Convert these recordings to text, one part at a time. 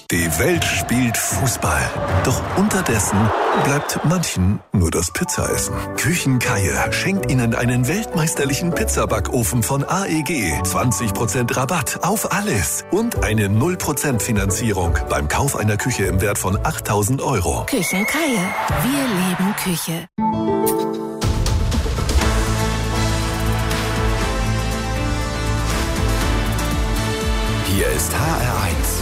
Die Welt spielt Fußball. Doch unterdessen bleibt manchen nur das Pizzaessen. Küchenkeier schenkt Ihnen einen weltmeisterlichen Pizzabackofen von AEG. 20% Rabatt auf alles. Und eine 0% Finanzierung beim Kauf einer Küche im Wert von 8.000 €. Küchenkeier. Wir leben Küche. Hier ist HR1.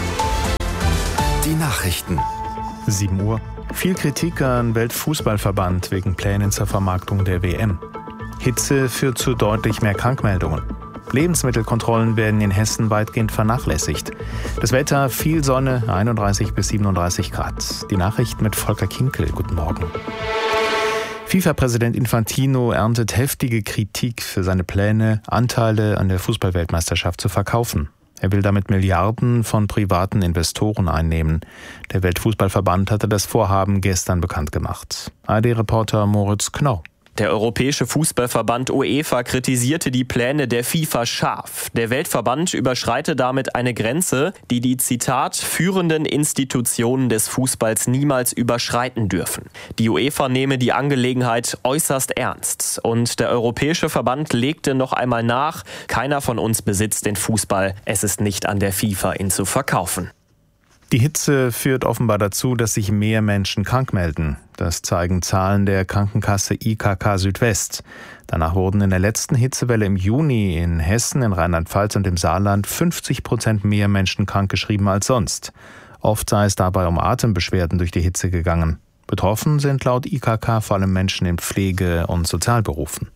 Die Nachrichten. 7 Uhr. Viel Kritik an Weltfußballverband wegen Plänen zur Vermarktung der WM. Hitze führt zu deutlich mehr Krankmeldungen. Lebensmittelkontrollen werden in Hessen weitgehend vernachlässigt. Das Wetter, viel Sonne, 31 bis 37 Grad. Die Nachricht mit Volker Kinkel. Guten Morgen. FIFA-Präsident Infantino erntet heftige Kritik für seine Pläne, Anteile an der Fußballweltmeisterschaft zu verkaufen. Er will damit Milliarden von privaten Investoren einnehmen. Der Weltfußballverband hatte das Vorhaben gestern bekannt gemacht. ARD-Reporter Moritz Knorr. Der Europäische Fußballverband UEFA kritisierte die Pläne der FIFA scharf. Der Weltverband überschreite damit eine Grenze, die die, Zitat, führenden Institutionen des Fußballs niemals überschreiten dürfen. Die UEFA nehme die Angelegenheit äußerst ernst. Und der Europäische Verband legte noch einmal nach, keiner von uns besitzt den Fußball. Es ist nicht an der FIFA, ihn zu verkaufen. Die Hitze führt offenbar dazu, dass sich mehr Menschen krank melden. Das zeigen Zahlen der Krankenkasse IKK Südwest. Danach wurden in der letzten Hitzewelle im Juni in Hessen, in Rheinland-Pfalz und im Saarland 50% mehr Menschen krankgeschrieben als sonst. Oft sei es dabei um Atembeschwerden durch die Hitze gegangen. Betroffen sind laut IKK vor allem Menschen in Pflege- und Sozialberufen.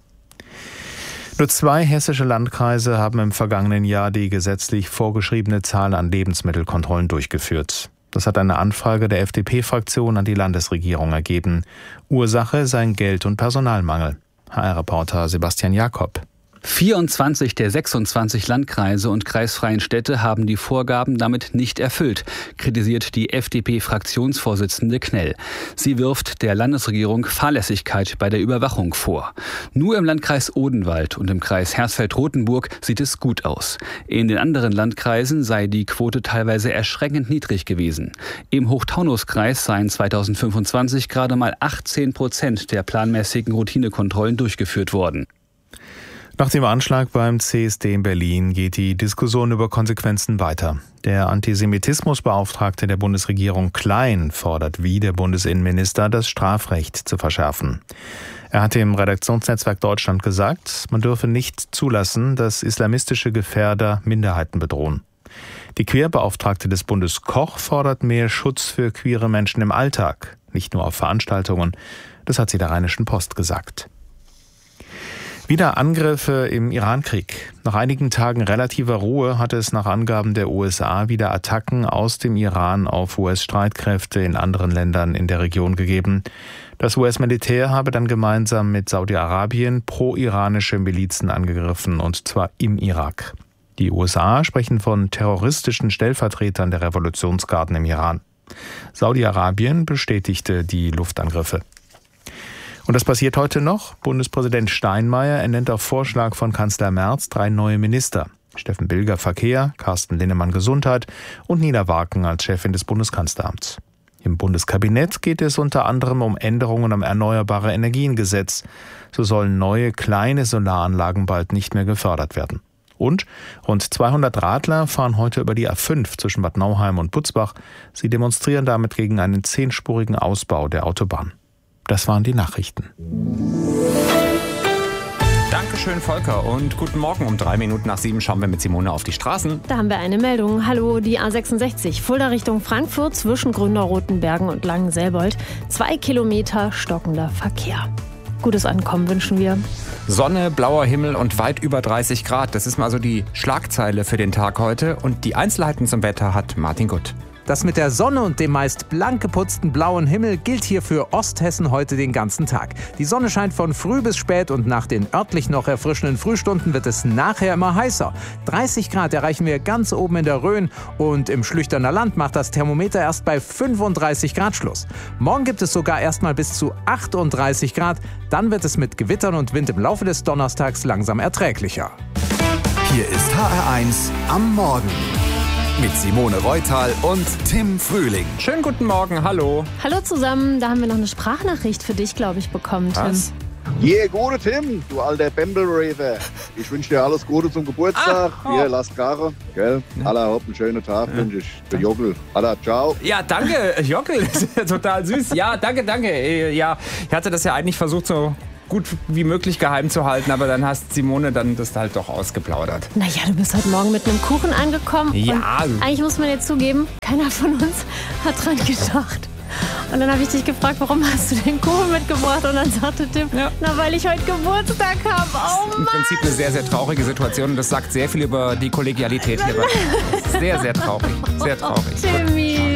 Nur 2 hessische Landkreise haben im vergangenen Jahr die gesetzlich vorgeschriebene Zahl an Lebensmittelkontrollen durchgeführt. Das hat eine Anfrage der FDP-Fraktion an die Landesregierung ergeben. Ursache seien Geld- und Personalmangel. HR-Reporter Sebastian Jakob. 24 der 26 Landkreise und kreisfreien Städte haben die Vorgaben damit nicht erfüllt, kritisiert die FDP-Fraktionsvorsitzende Knell. Sie wirft der Landesregierung Fahrlässigkeit bei der Überwachung vor. Nur im Landkreis Odenwald und im Kreis Hersfeld-Rotenburg sieht es gut aus. In den anderen Landkreisen sei die Quote teilweise erschreckend niedrig gewesen. Im Hochtaunuskreis seien 2025 gerade mal 18% der planmäßigen Routinekontrollen durchgeführt worden. Nach dem Anschlag beim CSD in Berlin geht die Diskussion über Konsequenzen weiter. Der Antisemitismusbeauftragte der Bundesregierung Klein fordert wie der Bundesinnenminister, das Strafrecht zu verschärfen. Er hatte im Redaktionsnetzwerk Deutschland gesagt, man dürfe nicht zulassen, dass islamistische Gefährder Minderheiten bedrohen. Die Queerbeauftragte des Bundes Koch fordert mehr Schutz für queere Menschen im Alltag, nicht nur auf Veranstaltungen. Das hat sie der Rheinischen Post gesagt. Wieder Angriffe im Irankrieg. Nach einigen Tagen relativer Ruhe hatte es nach Angaben der USA wieder Attacken aus dem Iran auf US-Streitkräfte in anderen Ländern in der Region gegeben. Das US-Militär habe dann gemeinsam mit Saudi-Arabien pro-iranische Milizen angegriffen, und zwar im Irak. Die USA sprechen von terroristischen Stellvertretern der Revolutionsgarden im Iran. Saudi-Arabien bestätigte die Luftangriffe. Und das passiert heute noch. Bundespräsident Steinmeier ernennt auf Vorschlag von Kanzler Merz 3 neue Minister. Steffen Bilger Verkehr, Carsten Linnemann Gesundheit und Nina Waken als Chefin des Bundeskanzleramts. Im Bundeskabinett geht es unter anderem um Änderungen am Erneuerbare Energiengesetz. So sollen neue kleine Solaranlagen bald nicht mehr gefördert werden. Und rund 200 Radler fahren heute über die A5 zwischen Bad Nauheim und Butzbach. Sie demonstrieren damit gegen einen 10-spurigen Ausbau der Autobahn. Das waren die Nachrichten. Dankeschön, Volker, und guten Morgen. Um 3 Minuten nach 7 schauen wir mit Simone auf die Straßen. Da haben wir eine Meldung. Hallo, die A66, Fulda Richtung Frankfurt zwischen Gründerrotenbergen und Langenselbold. 2 Kilometer stockender Verkehr. Gutes Ankommen wünschen wir. Sonne, blauer Himmel und weit über 30 Grad. Das ist mal so die Schlagzeile für den Tag heute. Und die Einzelheiten zum Wetter hat Martin Gutt. Das mit der Sonne und dem meist blank geputzten blauen Himmel gilt hier für Osthessen heute den ganzen Tag. Die Sonne scheint von früh bis spät und nach den örtlich noch erfrischenden Frühstunden wird es nachher immer heißer. 30 Grad erreichen wir ganz oben in der Rhön und im Schlüchterner Land macht das Thermometer erst bei 35 Grad Schluss. Morgen gibt es sogar erstmal bis zu 38 Grad, dann wird es mit Gewittern und Wind im Laufe des Donnerstags langsam erträglicher. Hier ist HR1 am Morgen. mit Simone Reutal und Tim Frühling. Schönen guten Morgen, hallo. Hallo zusammen, da haben wir noch eine Sprachnachricht für dich, glaube ich, bekommen, Tim. Was? Gute Tim, du alter Bamble-Raver. Ich wünsche dir alles Gute zum Geburtstag. Hier, lass Karre, gell? Alla, hopp, einen schönen Tag wünsche ich. Der Jockel. Alla, ciao. Ja, danke, Jockel. Das ist ja total süß. Ja, danke. Ja, ich hatte das ja eigentlich versucht, so gut wie möglich geheim zu halten, aber dann hast Simone dann das halt doch ausgeplaudert. Naja, du bist heute Morgen mit einem Kuchen angekommen. Ja. Und eigentlich muss man jetzt zugeben, keiner von uns hat dran gedacht. Und dann habe ich dich gefragt, warum hast du den Kuchen mitgebracht? Und dann sagte Tim, na, weil ich heute Geburtstag habe. Oh Mann! Im Prinzip eine sehr, sehr traurige Situation und das sagt sehr viel über die Kollegialität hier. Sehr, sehr traurig. Sehr traurig. Timmy.